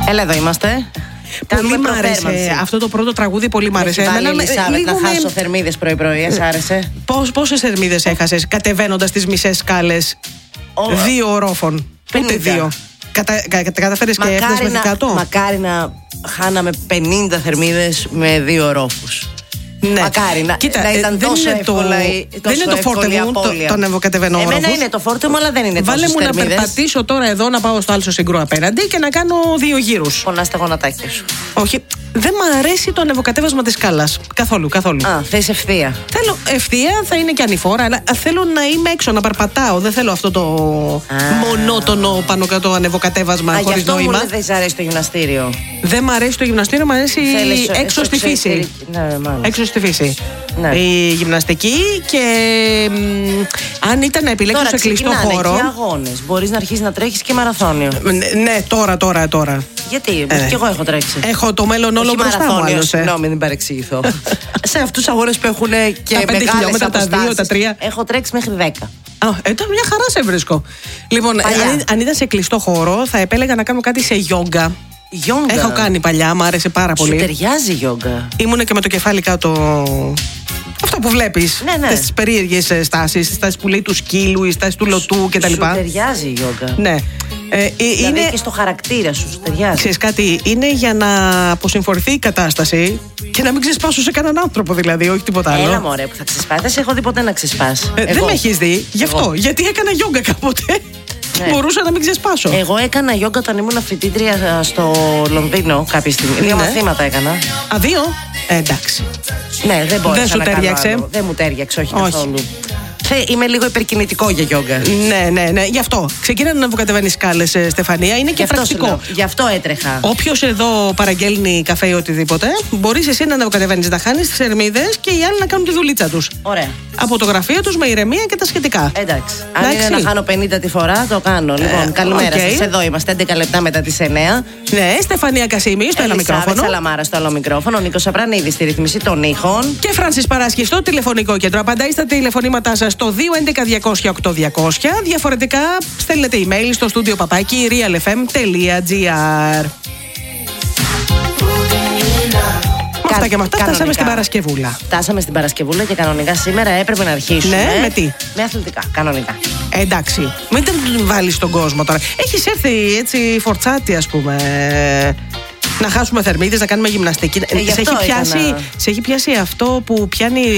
Έλα, εδώ είμαστε. Πολύ μ' άρεσε αυτό το πρώτο τραγούδι, πολύ μ' άρεσε. Εμένα να χάσω θερμίδες πρωί-πρωί, σ' άρεσε? Πόσες θερμίδες έχασες κατεβαίνοντας τις μισές σκάλες 2 ορόφων? Ούτε 2. Καταφέρες και έφτασες μέχρι κάτω? Μακάρι να χάναμε 50 θερμίδες με 2 ορόφους. Ναι. Μακάρι να ήταν τόσο εύκολα. Δεν είναι το φόρτε μου το ανεβοκατεβαίνω όροφους. Εμένα είναι το φόρτε μου, αλλά δεν είναι τόσο. Βάλε μου να περπατήσω τώρα εδώ, να πάω στο άλλο συγκρού απέναντι και να κάνω 2 γύρους. Πονάς τα γονατάκια σου. Όχι, δεν μ' αρέσει το ανεβοκατέβασμα της σκάλας. Καθόλου. Θες ευθεία? Θέλω ευθεία, θα είναι και ανηφόρα, αλλά θέλω να είμαι έξω, να περπατάω. Δεν θέλω αυτό το μονότονο πάνω κάτω ανεβοκατέβασμα χωρίς νόημα. Γι' αυτό μου δεν σ' αρέσει το γυμναστήριο. Δεν μ' αρέσει το γυμναστήριο, μ' αρέσει έξω στη φύση. Έξω στη φύση. Ναι. Η γυμναστική και αν ήταν να επιλέξω σε κλειστό χώρο. Και αγώνες. Μπορείς να αρχίσεις να τρέχεις και μαραθώνιο. Ναι, τώρα. Γιατί, κι εγώ έχω τρέξει. Έχω το μέλλον όλο μπροστά μου, άλλωστε. Συγγνώμη, μην παρεξηγηθώ. Σε αυτούς τους αγώνες που έχουν και τα 5 χιλιόμετρα, τα 2, τα 3. Έχω τρέξει μέχρι 10. Ήταν μια χαρά σε βρίσκω. Λοιπόν, αν ήταν σε κλειστό χώρο, θα επέλεγα να κάνω κάτι σε γιόγκα. Έχω κάνει παλιά, μου άρεσε πάρα πολύ. Σου ταιριάζει η γιόγκα. Ήμουνα και με το κεφάλι κάτω. Αυτό που βλέπεις. Ναι. Τις περίεργες στάσεις, τις στάσεις που λέει του σκύλου, οι στάσεις του λωτού κτλ. Σου ταιριάζει η γιόγκα. Ναι. Δηλαδή και στο χαρακτήρα σου ταιριάζει. Ξέρεις κάτι, είναι για να αποσυμφορηθεί η κατάσταση και να μην ξεσπάσω σε κανέναν άνθρωπο, δηλαδή, όχι τίποτα άλλο. Έλα μωρέ που θα ξεσπάσει. Δεν σε έχω δει ποτέ να ξεσπάσει. Δεν με έχεις δει, γι' αυτό. Γιατί έκανα γιόγκα κάποτε. Ναι. Μπορούσα να μην ξεσπάσω. Εγώ έκανα γιόγκα όταν ήμουν φοιτήτρια στο Λονδίνο κάποια στιγμή. 2 μαθήματα έκανα. 2? Εντάξει. Ναι, δεν μπορούσα. Δεν σου τέριαξε? Δεν μου τέριαξε, όχι καθόλου. Είμαι λίγο υπερκινητικό για γιόγκα. Ναι. Γι' αυτό. Ξεκίνα να ανεβοκατεβαίνεις σκάλες, Στεφανία. Είναι και πρακτικό. Γι' αυτό έτρεχα. Όποιος εδώ παραγγέλνει καφέ ή οτιδήποτε, μπορείς εσύ να ανεβοκατεβαίνεις, να χάνεις τις θερμίδες και οι άλλοι να κάνουν τη δουλίτσα τους. Ωραία. Από το γραφείο τους με ηρεμία και τα σχετικά. Εντάξει. Αν είναι να χάνω 50 τη φορά, το κάνω. Λοιπόν, καλημέρα σας. Εδώ είμαστε 11 λεπτά μετά τις 9. Ναι, Στεφανία Κασίμη στο ένα μικρόφωνο. Σαλαμάρα στο άλλο μικρόφωνο. Ο Νίκος Σαπρανίδης στη ρυθμίση των ήχων. Και Φράνσις Παράσχη στο τηλεφωνικό κέντρο. Απαντάει στα τηλεφωνήματά σας στο 211-200-8200. Διαφορετικά στέλνετε email στο studio παπάκι realfm.gr. Αυτά και με αυτά φτάσαμε στην Παρασκευούλα. Φτάσαμε στην Παρασκευούλα και κανονικά σήμερα έπρεπε να αρχίσουμε. Ναι, με τι? Με αθλητικά, κανονικά. Εντάξει, μην την βάλεις στον κόσμο τώρα. Έχεις έρθει έτσι φορτσάτη, ας πούμε. Να χάσουμε θερμίδες, να κάνουμε γυμναστική. Σε έχει πιάσει αυτό που πιάνει